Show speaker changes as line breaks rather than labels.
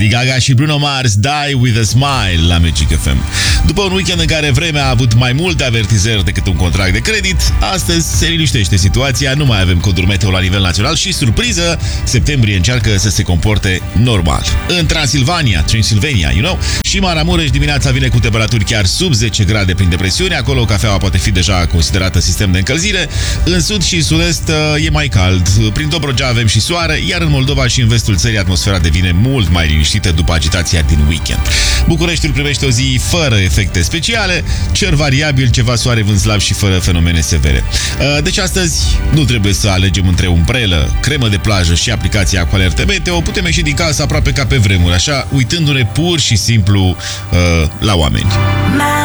Lady Gaga și Bruno Mars, Die With A Smile la Magic FM. După un weekend în care vremea a avut mai multe avertizări decât un contract de credit, astăzi se liniștește situația, nu mai avem coduri meteo la nivel național și, surpriză, septembrie încearcă să se comporte normal. În Transilvania, și Maramureș dimineața vine cu temperaturi chiar sub 10 grade prin depresiune, acolo cafeaua poate fi deja considerată sistem de încălzire. În sud și sud-est e mai cald, prin Dobrogea avem și soare, iar în Moldova și în vestul țării atmosfera devine mult mai liniștită după agitația din weekend. Bucureștiul primește o zi fără efecte speciale, cer variabil, ceva soare, vânt slab și fără fenomene severe. Deci astăzi nu trebuie să alegem între umbrelă, cremă de plajă și aplicația cu alerte meteo, putem ieși din casă aproape ca pe vremuri, așa, uitându-ne pur și simplu la oameni.